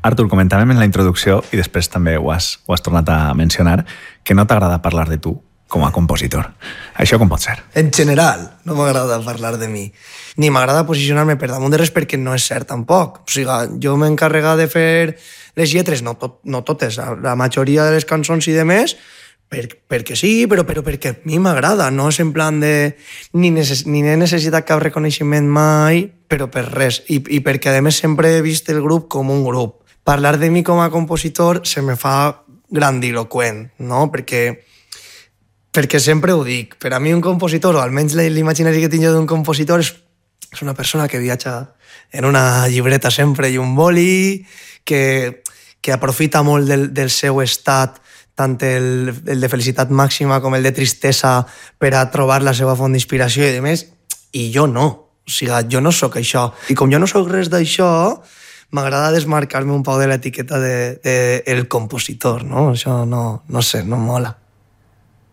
Artur, comentàvem en la introducció, i després també ho has tornat a mencionar, que no t'agrada parlar de tu com a compositor. Això com pot ser? En general, no m'agrada parlar de mi. Ni m'agrada posicionar-me per damunt de res, perquè no és cert tampoc. O sigui, jo m'encarrega de fer les lletres, no totes, la majoria de les cançons i de més, perquè sí, però perquè a mi m'agrada, no és en plan de... Ni he necessitat cap reconeixement mai, però per res. I perquè, a més, sempre he vist el grup com un grup. Parlar de mi com a compositor se me fa grandiloquent, no? Perquè sempre ho dic. Per a mi un compositor, o almenys l'imaginari que tinc jo d'un compositor, és una persona que viatja en una llibreta sempre i un boli, que aprofita molt del seu estat, tant el de felicitat màxima com el de tristesa, per a trobar la seva font d'inspiració i demés, i jo no. O sigui, jo no sóc això. I com jo no sóc res d'això, m'agrada desmarcar-me un poc de l'etiqueta del compositor, no? Això no sé, no mola.